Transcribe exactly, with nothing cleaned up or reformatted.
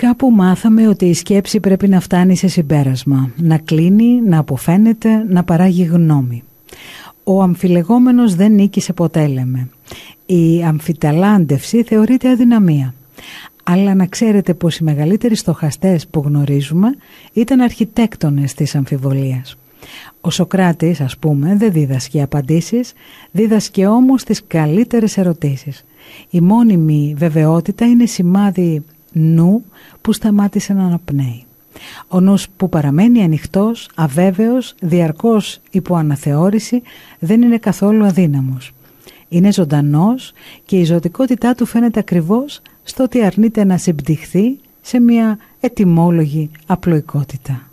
Κάπου μάθαμε ότι η σκέψη πρέπει να φτάνει σε συμπέρασμα, να κλείνει, να αποφαίνεται, να παράγει γνώμη. Ο αμφιλεγόμενος δεν νίκησε ποτέ, λέμε. Η αμφιταλάντευση θεωρείται αδυναμία. Αλλά να ξέρετε πως οι μεγαλύτεροι στοχαστές που γνωρίζουμε ήταν αρχιτέκτονες της αμφιβολίας. Ο Σωκράτης, ας πούμε, δεν δίδασκε απαντήσεις, δίδασκε όμως τις καλύτερες ερωτήσεις. Η μόνιμη βεβαιότητα είναι σημάδι νου που σταμάτησε να αναπνέει. Ο νους που παραμένει ανοιχτός, αβέβαιος, διαρκώς υπό αναθεώρηση, δεν είναι καθόλου αδύναμος. Είναι ζωντανός και η ζωτικότητά του φαίνεται ακριβώς στο ότι αρνείται να συμπτυχθεί σε μια ετοιμόλογη απλοϊκότητα.